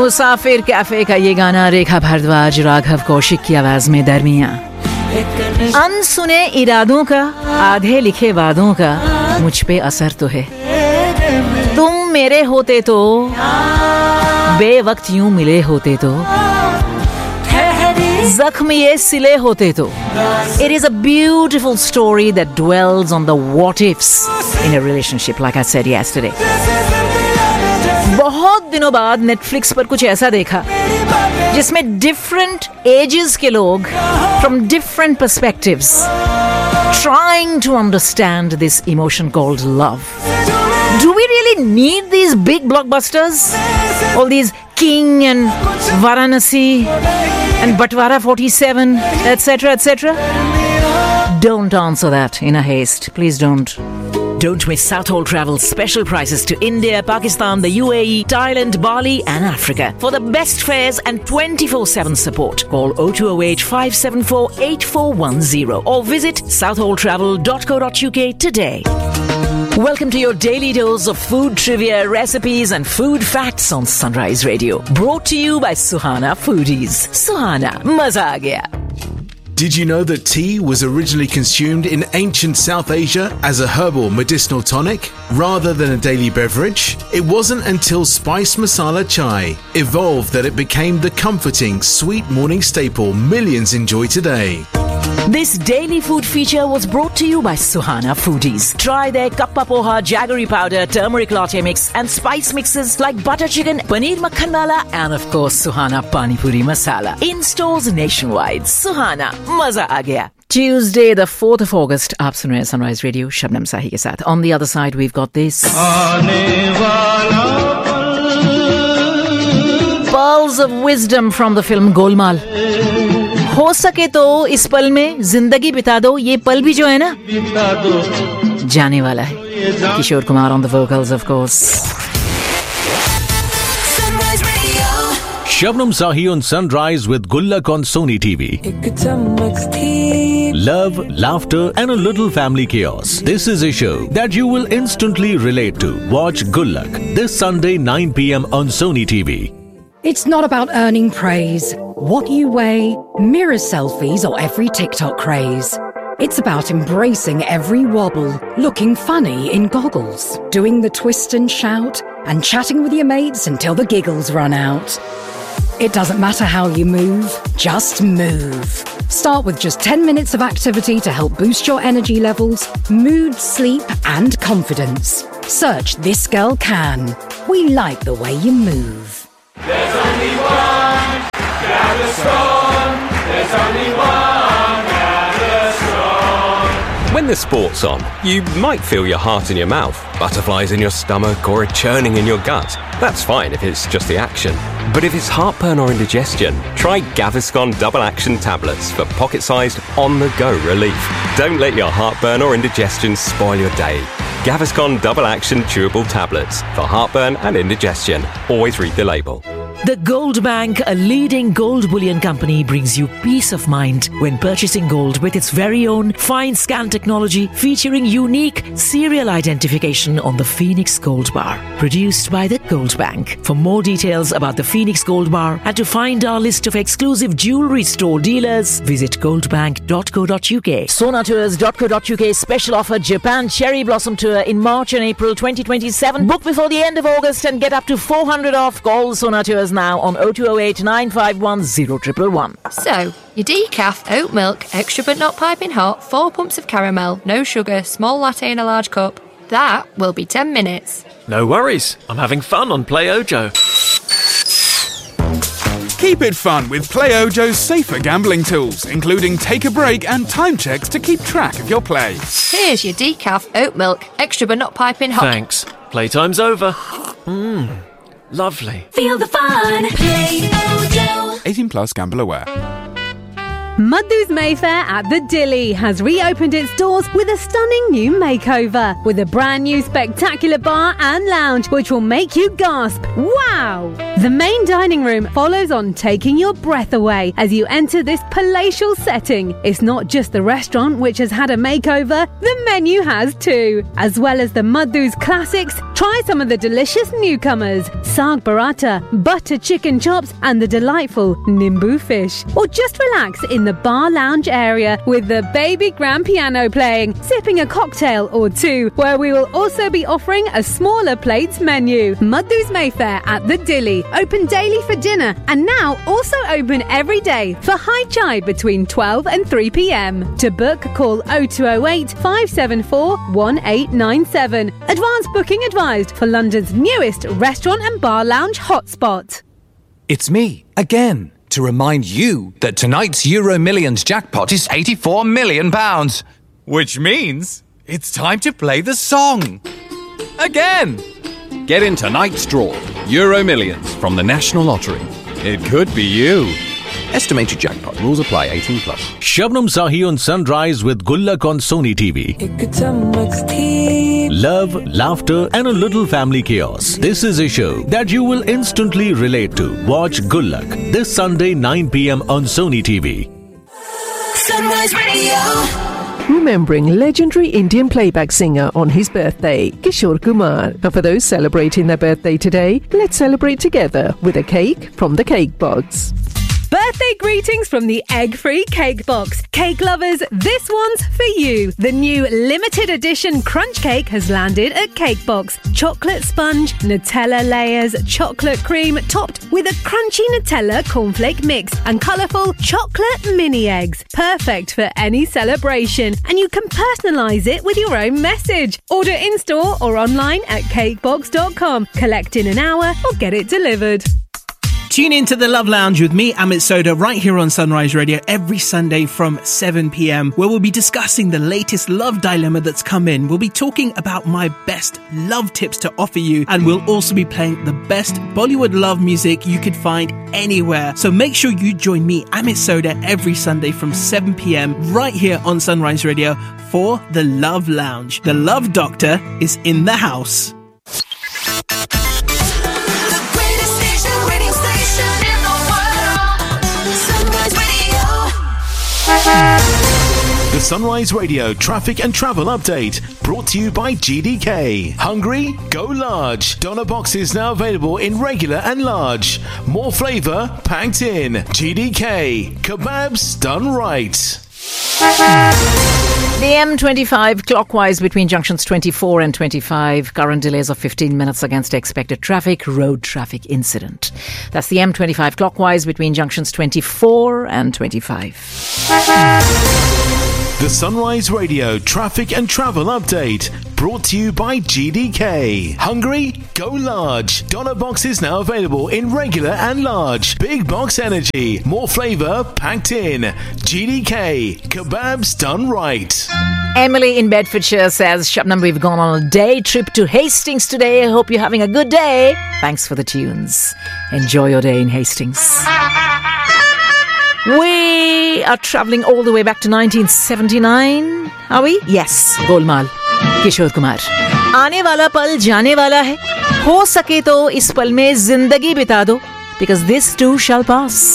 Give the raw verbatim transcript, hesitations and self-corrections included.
मुसाफिर cafe का ये गाना रेखा भारद्वाज राघव कौशिक की आवाज में दरमियां। अनसुने इरादों का, आधे लिखे वादों का मुझ पे असर तो है। तुम मेरे होते तो, बेवक्त यूं मिले होते तो, जख्म ये सिले होते तो। It is a beautiful story that dwells on the what ifs in a relationship, like I said yesterday. बहुत दिनों बाद नेटफ्लिक्स पर कुछ ऐसा देखा जिसमें डिफरेंट एजेस के लोग from different perspectives trying to understand this emotion called love. Do we really need these big blockbusters? All these King and Varanasi and Batwara forty-seven, et cetera, et cetera? Don't answer that in a haste. Please don't. Don't miss Southall Travel's special prices to India, Pakistan, the U A E, Thailand, Bali and Africa. For the best fares and twenty-four seven support, call oh two oh eight, five seven four, eight four one oh or visit southall travel dot co dot uk today. Welcome to your daily dose of food trivia, recipes and food facts on Sunrise Radio. Brought to you by Suhana Foodies. Suhana, maza aa gaya. Did you know that tea was originally consumed in ancient South Asia as a herbal medicinal tonic rather than a daily beverage? It wasn't until spice masala chai evolved that it became the comforting, sweet morning staple millions enjoy today. This daily food feature was brought to you by Suhana Foodies. Try their kappa poha, jaggery powder, turmeric latte mix and spice mixes like butter chicken, paneer makhan wala and of course Suhana Pani Puri Masala. In stores nationwide. Suhana, maza aa gaya. Tuesday the fourth of August, aap sun rahe hain Sunrise Radio, Shabnam Sahi ke sath. On the other side we've got this. Pearls of wisdom from the film Golmaal. हो सके तो इस पल में जिंदगी बिता दो, ये पल भी जो है ना जाने वाला है. Kishore Kumar on the vocals of course. Shabnam Sahi on Sunrise with Gullak on Sony T V. Love, laughter and a little family chaos. This is a show that you will instantly relate to. Watch Gullak this Sunday nine p.m. on Sony T V. It's not about earning praise, what you weigh, mirror selfies or every TikTok craze. It's about embracing every wobble, looking funny in goggles, doing the twist and shout, and chatting with your mates until the giggles run out. It doesn't matter how you move, just move. Start with just ten minutes of activity to help boost your energy levels, mood, sleep and confidence. Search This Girl Can. We like the way you move. There's only one Gaviscon. There's only one Gaviscon. When the sport's on, you might feel your heart in your mouth, butterflies in your stomach or a churning in your gut. That's fine if it's just the action. But if it's heartburn or indigestion, try Gaviscon Double Action Tablets for pocket-sized, on-the-go relief. Don't let your heartburn or indigestion spoil your day. Gaviscon Double Action Chewable Tablets for heartburn and indigestion. Always read the label. The Gold Bank, a leading gold bullion company, brings you peace of mind when purchasing gold with its very own fine scan technology featuring unique serial identification on the Phoenix Gold Bar. Produced by the Gold Bank. For more details about the Phoenix Gold Bar and to find our list of exclusive jewelry store dealers, visit goldbank dot co dot uk. sonatours dot co dot uk special offer Japan Cherry Blossom Tour in March and April twenty twenty-seven. Book before the end of August and get up to four hundred off. Call Sonatours now on oh two oh eight, nine five one, oh one one one. So, your decaf, oat milk, extra but not piping hot, four pumps of caramel, no sugar, small latte in a large cup. That will be ten minutes. No worries, I'm having fun on Play Ojo. Keep it fun with Play Ojo's safer gambling tools, including take a break and time checks to keep track of your play. Here's your decaf, oat milk, extra but not piping hot. Thanks. Playtime's over. Mmm, lovely. Feel the fun. Play Ojo. eighteen plus, gamble aware. Madhu's Mayfair at the Dilly has reopened its doors with a stunning new makeover, with a brand new spectacular bar and lounge which will make you gasp, wow! The main dining room follows on, taking your breath away as you enter this palatial setting. It's not just the restaurant which has had a makeover, the menu has too. As well as the Madhu's classics, try some of the delicious newcomers, Saag Paratha, butter chicken chops and the delightful Nimbu fish. Or just relax in the bar lounge area with the baby grand piano playing, sipping a cocktail or two, where we will also be offering a smaller plates menu. Madhu's Mayfair at the Dilly, open daily for dinner and now also open every day for high chai between twelve and three p.m. To book, call oh two oh eight, five seven four, one eight nine seven. Advance booking advised for London's newest restaurant and bar lounge hotspot. It's me, again, to remind you that tonight's Euro Millions jackpot is eighty-four million pounds. Which means it's time to play the song. Again! Get in tonight's draw. Euro Millions from the National Lottery. It could be you. Estimated jackpot. Rules apply. eighteen plus. Shabnam Sahi on Sunrise with Gullak on Sony T V. Love, laughter and a little family chaos. This is a show that you will instantly relate to. Watch Gullak this Sunday nine p.m. on Sony T V. Sunrise Radio. Remembering legendary Indian playback singer on his birthday, Kishore Kumar. And for those celebrating their birthday today, let's celebrate together with a cake from the Cake Box. Birthday greetings from the egg-free Cake Box. Cake lovers, this one's for you. The new limited edition crunch cake has landed at Cake Box. Chocolate sponge, Nutella layers, chocolate cream topped with a crunchy Nutella cornflake mix and colourful chocolate mini eggs. Perfect for any celebration. And you can personalise it with your own message. Order in-store or online at cakebox dot com. Collect in an hour or get it delivered. Tune in to The Love Lounge with me, Amit Soda, right here on Sunrise Radio every Sunday from seven p.m, where we'll be discussing the latest love dilemma that's come in. We'll be talking about my best love tips to offer you, and we'll also be playing the best Bollywood love music you could find anywhere. So make sure you join me, Amit Soda, every Sunday from seven p.m, right here on Sunrise Radio for The Love Lounge. The Love Doctor is in the house. The Sunrise Radio traffic and travel update brought to you by G D K. Hungry? Go large. Doner boxes now available in regular and large. More flavour packed in. G D K. Kebabs done right. The M twenty-five clockwise between junctions twenty-four and twenty-five. Current delays of fifteen minutes against expected traffic. Road traffic incident. That's the M twenty-five clockwise between junctions twenty-four and twenty-five. The Sunrise Radio traffic and travel update brought to you by G D K. Hungry? Go large. Doner boxes now available in regular and large. Big box energy. More flavour packed in. G D K. Kebabs done right. Emily in Bedfordshire says, Shabnam, we've gone on a day trip to Hastings today. I hope you're having a good day. Thanks for the tunes. Enjoy your day in Hastings. We are travelling all the way back to nineteen seventy-nine. Are we? Yes. Golmaal. Kishore Kumar. आने वाला पल जाने वाला है. हो सके तो इस पल में जिंदगी बिता दो. Because this too shall pass.